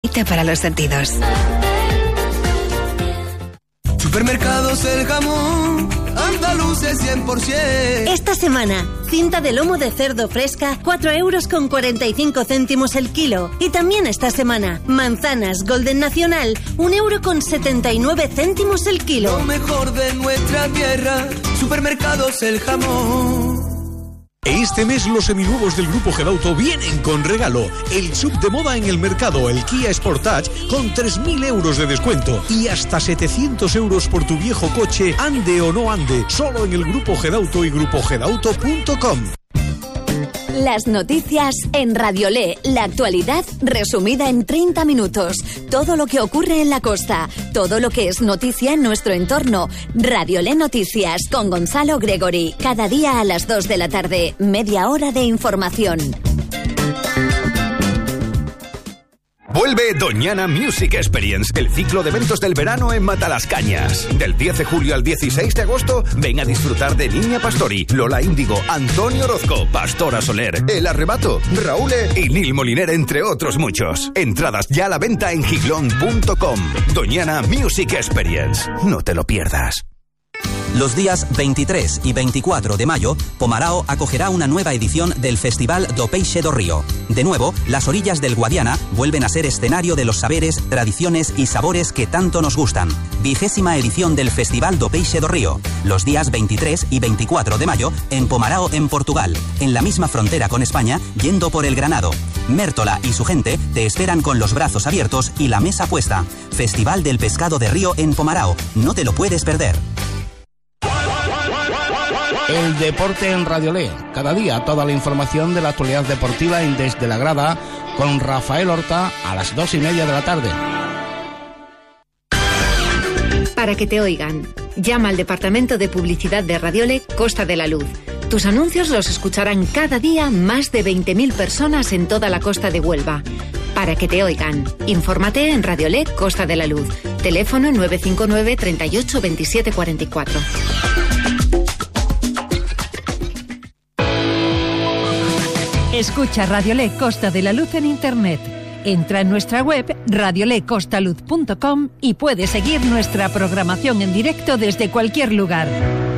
para los sentidos. Supermercados El Jamón, andaluces 100%. Esta semana, cinta de lomo de cerdo fresca, 4,45 € el kilo. Y también esta semana, manzanas Golden Nacional, 1,79 € el kilo. Lo mejor de nuestra tierra, Supermercados El Jamón. Este mes los seminuevos del Grupo Gedauto vienen con regalo. El sub de moda en el mercado, el Kia Sportage, con 3.000 € de descuento y hasta 700 € por tu viejo coche, ande o no ande, solo en el Grupo Gedauto y grupogedauto.com. Las noticias en Radiolé, la actualidad resumida en 30 minutos. Todo lo que ocurre en la costa, todo lo que es noticia en nuestro entorno. Radiolé Noticias con Gonzalo Gregory. Cada día a las 2 de la tarde, media hora de información. Vuelve Doñana Music Experience, el ciclo de eventos del verano en Matalascañas. Del 10 de julio al 16 de agosto, ven a disfrutar de Niña Pastori, Lola Índigo, Antonio Orozco, Pastora Soler, El Arrebato, Raúl y Nil Moliner, entre otros muchos. Entradas ya a la venta en giglón.com. Doñana Music Experience. No te lo pierdas. Los días 23 y 24 de mayo, Pomarao acogerá una nueva edición del Festival do Peixe do Río. De nuevo, las orillas del Guadiana vuelven a ser escenario de los saberes, tradiciones y sabores que tanto nos gustan. 20ª edición del Festival do Peixe do Río. Los días 23 y 24 de mayo, en Pomarao, en Portugal, en la misma frontera con España, yendo por el Granado. Mértola y su gente te esperan con los brazos abiertos y la mesa puesta. Festival del Pescado de Río en Pomarao. No te lo puedes perder. El deporte en Radiolé. Cada día toda la información de la actualidad deportiva en Desde la Grada con Rafael Horta a las 2:30 de la tarde. Para que te oigan, llama al Departamento de Publicidad de Radiolé Costa de la Luz. Tus anuncios los escucharán cada día más de 20.000 personas en toda la costa de Huelva. Para que te oigan, infórmate en Radiolé Costa de la Luz. Teléfono 959 38 27 44. Escucha Radiolé Costa de la Luz en Internet. Entra en nuestra web radiolecostaluz.com y puedes seguir nuestra programación en directo desde cualquier lugar.